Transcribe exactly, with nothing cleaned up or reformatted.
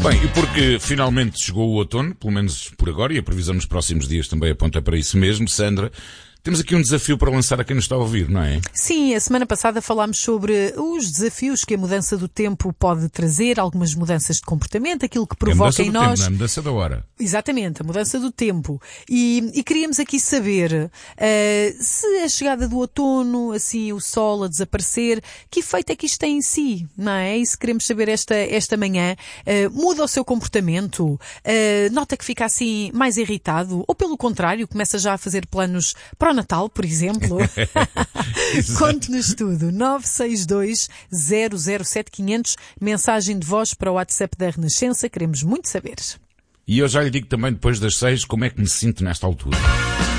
Bem, e porque finalmente chegou o outono, pelo menos por agora, e a previsão nos próximos dias também aponta para isso mesmo, Sandra, temos aqui um desafio para lançar a quem nos está a ouvir, não é? Sim, a semana passada falámos sobre os desafios que a mudança do tempo pode trazer, algumas mudanças de comportamento, aquilo que provoca é em nós... Tempo, não é? A mudança da hora. Exatamente, a mudança do tempo. E, e queríamos aqui saber uh, se a chegada do outono, assim, o sol a desaparecer, que efeito é que isto tem em si, não é? Isso queremos saber esta, esta manhã. Uh, muda o seu comportamento? Uh, nota que fica assim mais irritado? Ou pelo contrário, começa já a fazer planos para o Natal, por exemplo? Conte-nos tudo. nove seis dois, zero zero sete, quinhentos, mensagem de voz para o WhatsApp da Renascença, queremos muito saber. E eu já lhe digo também depois das seis como é que me sinto nesta altura.